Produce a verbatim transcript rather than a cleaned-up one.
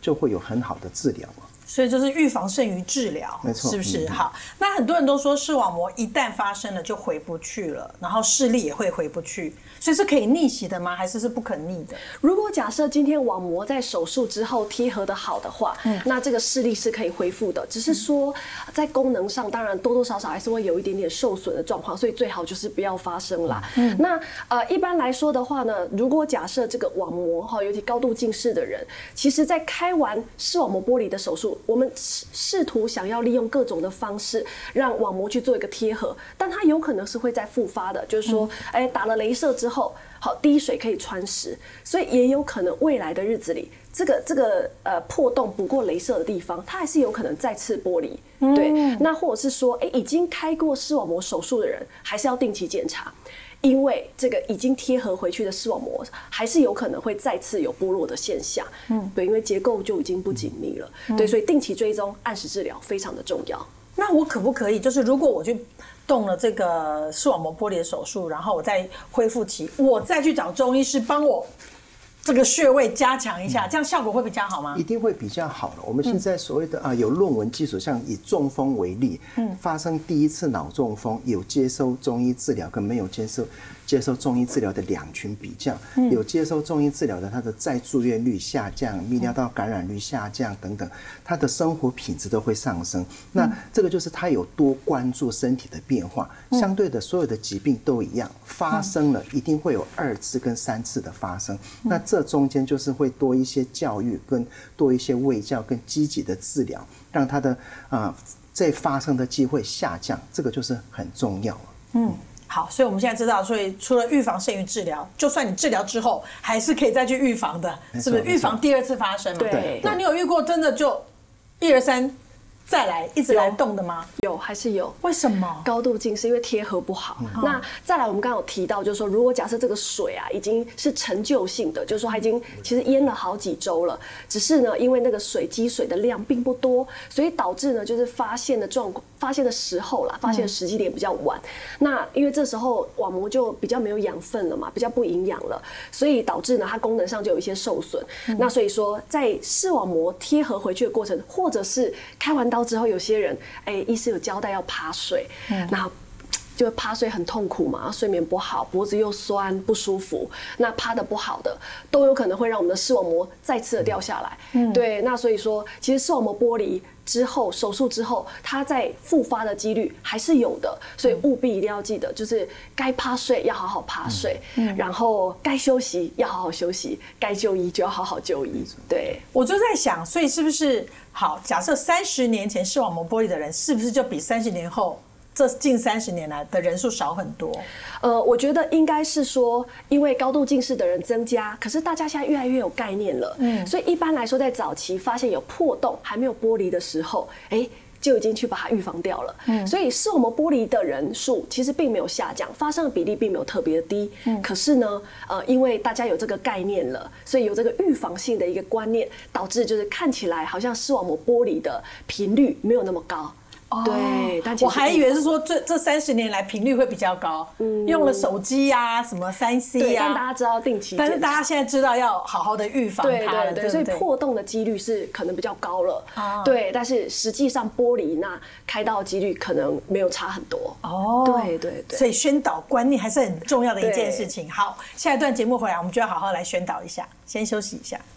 就会有很好的治疗嘛。 所以就是预防胜于治疗， 没错， 是不是？ 嗯、 好，那很多人都说视网膜一旦发生了就回不去了，然后视力也会回不去，所以是可以逆袭的吗？还是是不可逆的？ 如果假设今天网膜在手术之后贴合的好的话，嗯，那这个视力是可以恢复的，只是说在功能上，当然多多少少还是会有一点点受损的状况，所以最好就是不要发生啦。嗯，那呃一般来说的话呢，如果假设这个网膜哈，尤其高度近视的人，其实在开完视网膜剥离的手术，我们试图想要利用各种的方式让网膜去做一个贴合，但它有可能是会再复发的，就是说，哎，打了雷射之后，好滴水可以穿石，所以也有可能未来的日子里，这个这个呃破洞不过雷射的地方，它还是有可能再次剥离。对，那或者是说，哎，已经开过视网膜手术的人，还是要定期检查。因为这个已经贴合回去的视网膜，还是有可能会再次有剥落的现象。嗯，对，因为结构就已经不紧密了。嗯、对，所以定期追踪、按时治疗非常的重要。 那我可不可以，就是如果我去动了这个视网膜剥离的手术，然后我在恢复期，我再去找中医师帮我这个穴位加强一下，这样效果会比较好吗？ 一定会比较好了。我们现在所谓的啊，有论文基础，像以中风为例，嗯，发生第一次脑中风，有接受中医治疗跟没有接受接受中医治疗的两群比较，有接受中医治疗的，他的再住院率下降，泌尿道感染率下降等等，他的生活品质都会上升。那这个就是他有多关注身体的变化。相对的，所有的疾病都一样，发生了一定会有二次跟三次的发生。那这中间就是会多一些教育，跟多一些卫教，跟积极的治疗，让他的啊、呃、再发生的机会下降，这个就是很重要了。 嗯。好，所以我们现在知道，所以除了预防胜于治疗，就算你治疗之后，还是可以再去预防的，是不是？预防第二次发生嘛？ 对。 那你有遇过真的就一而三再来一直来动的吗？ 有，还是有。 为什么？ 高度近视因为贴合不好。嗯、那再来，我们刚刚有提到，就是说，如果假设这个水啊已经是陈旧性的，就是说它已经其实淹了好几周了，只是呢，因为那个水积水的量并不多，所以导致呢，就是发现的状况。发现的时候啦，发现的时机点比较晚。嗯、那因为这时候网膜就比较没有养分了嘛，比较不营养了，所以导致呢它功能上就有一些受损。嗯、那所以说，在视网膜贴合回去的过程，或者是开完刀之后，有些人哎、欸，医师有交代要趴睡，嗯、那就趴睡很痛苦嘛，睡眠不好，脖子又酸不舒服，那趴的不好的都有可能会让我们的视网膜再次的掉下来。嗯、对，那所以说，其实视网膜剥离之后，手术之后，它在复发的几率还是有的，所以务必一定要记得，就是该趴睡要好好趴睡，嗯、然后该休息要好好休息，该就医就要好好就医。对， 我就在想，所以是不是好？假设三十年前视网膜剥离的人，是不是就比三十年后？这近三十年来的人数少很多。 呃，我觉得应该是说，因为高度近视的人增加，可是大家现在越来越有概念了，嗯，所以一般来说，在早期发现有破洞还没有剥离的时候，哎，就已经去把它预防掉了。嗯，所以视网膜剥离的人数其实并没有下降，发生的比例并没有特别低。嗯，可是呢，呃，因为大家有这个概念了，所以有这个预防性的一个观念，导致就是看起来好像视网膜剥离的频率没有那么高。对，但我还以为是说这这三十年来频率会比较高，嗯、用了手机呀、啊，什么三 C 呀， 但大家知道定期， 但是大家现在知道要好好的预防它了， 对对对，所以破洞的几率是可能比较高了，哦、对，但是实际上剥离那开刀的几率可能没有差很多。哦，对对对， 所以宣导观念还是很重要的一件事情。好，下一段节目回来，我们就要好好来宣导一下，先休息一下。